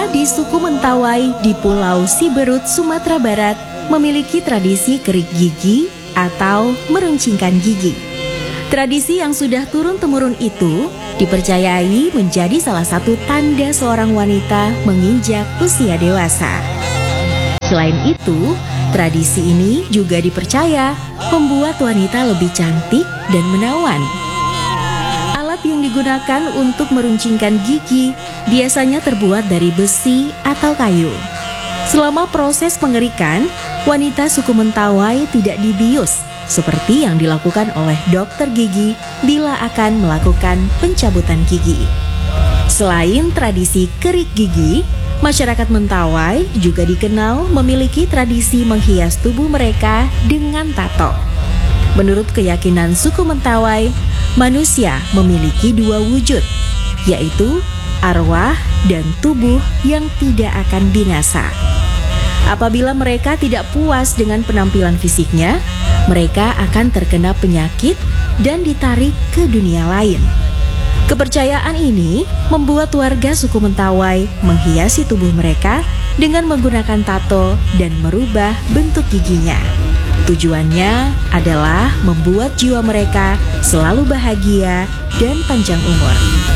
di suku Mentawai di Pulau Siberut, Sumatera Barat memiliki tradisi kerik gigi atau meruncingkan gigi. Tradisi yang sudah turun-temurun itu dipercayai menjadi salah satu tanda seorang wanita menginjak usia dewasa. Selain itu, tradisi ini juga dipercaya membuat wanita lebih cantik dan menawan. Alat yang digunakan untuk meruncingkan gigi biasanya terbuat dari besi atau kayu. Selama proses pengerikan, wanita suku Mentawai tidak dibius seperti yang dilakukan oleh dokter gigi bila akan melakukan pencabutan gigi. Selain tradisi kerik gigi, masyarakat Mentawai juga dikenal memiliki tradisi menghias tubuh mereka dengan tato. Menurut keyakinan suku Mentawai, manusia memiliki dua wujud, yaitu arwah dan tubuh yang tidak akan binasa. Apabila mereka tidak puas dengan penampilan fisiknya, mereka akan terkena penyakit dan ditarik ke dunia lain. Kepercayaan ini membuat warga suku Mentawai menghiasi tubuh mereka dengan menggunakan tato dan merubah bentuk giginya. Tujuannya adalah membuat jiwa mereka selalu bahagia dan panjang umur.